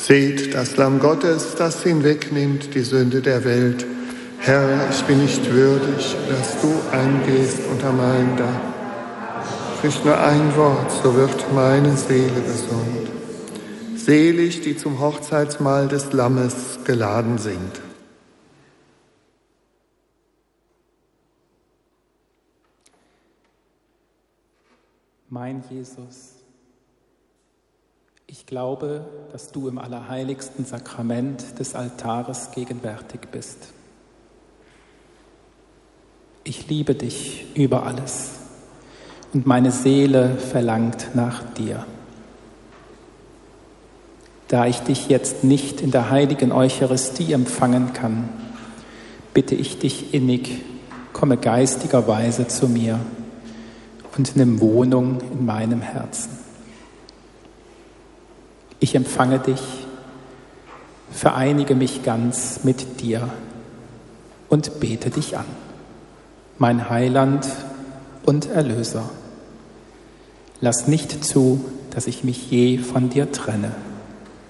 Seht das Lamm Gottes, das hinwegnimmt die Sünde der Welt. Herr, ich bin nicht würdig, dass du eingehst unter mein Dach. Sprich nur ein Wort, so wird meine Seele gesund. Selig, die zum Hochzeitsmahl des Lammes geladen sind. Mein Jesus, ich glaube, dass du im allerheiligsten Sakrament des Altares gegenwärtig bist. Ich liebe dich über alles und meine Seele verlangt nach dir. Da ich dich jetzt nicht in der heiligen Eucharistie empfangen kann, bitte ich dich innig, komme geistigerweise zu mir und nimm Wohnung in meinem Herzen. Ich empfange dich, vereinige mich ganz mit dir und bete dich an, mein Heiland und Erlöser. Lass nicht zu, dass ich mich je von dir trenne.